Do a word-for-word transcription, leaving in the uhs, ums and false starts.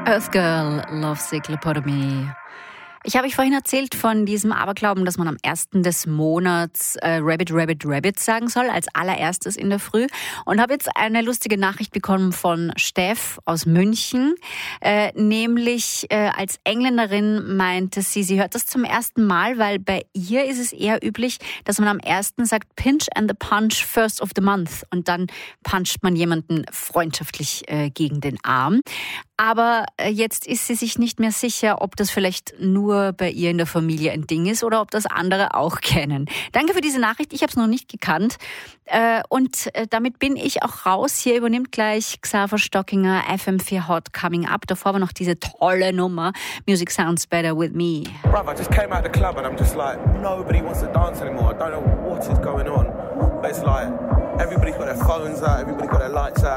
Earth Girl, Lovesick Lobotomy. Ich habe euch vorhin erzählt von diesem Aberglauben, dass man am ersten des Monats äh, Rabbit, Rabbit, Rabbit sagen soll, als allererstes in der Früh. Und habe jetzt eine lustige Nachricht bekommen von Steff aus München. Äh, nämlich äh, als Engländerin meinte sie, sie hört das zum ersten Mal, weil bei ihr ist es eher üblich, dass man am ersten sagt, Pinch and the Punch first of the month. Und dann puncht man jemanden freundschaftlich äh, gegen den Arm. Aber jetzt ist sie sich nicht mehr sicher, ob das vielleicht nur bei ihr in der Familie ein Ding ist oder ob das andere auch kennen. Danke für diese Nachricht, ich habe es noch nicht gekannt. Und damit bin ich auch raus. Hier übernimmt gleich Xaver Stockinger, F M vier Hot Coming Up. Davor war noch diese tolle Nummer, Music Sounds Better With Me. Bruv, I just came out the club and I'm just like, nobody wants to dance anymore. I don't know what is going on. But it's like, everybody's got their phones out, everybody's got their lights out.